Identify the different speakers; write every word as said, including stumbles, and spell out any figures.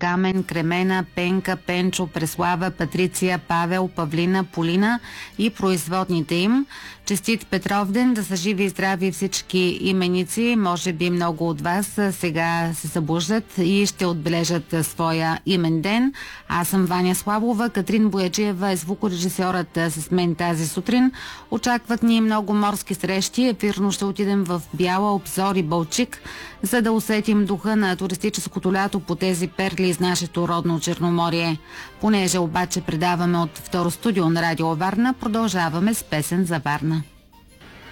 Speaker 1: Камен, Кремена, Пенка, Пенчо, Преслава, Патриция, Павел, Павлина, Полина и производните им. Честит Петровден, да са живи и здрави всички именици. Може би много от вас сега се събуждат и ще отбележат своя имен ден. Аз съм Ваня Славова, Катрин Бояджиева е звукорежисьорът с мен тази сутрин. Очакват ни много морски срещи. Ефирно ще отидем в Бяла, Обзор и Балчик, за да усетим духа на туристическото лято по тези перли из нашето родно Черноморие. Понеже обаче предаваме от второ студио на Радио Варна, продължаваме с песен за Варна.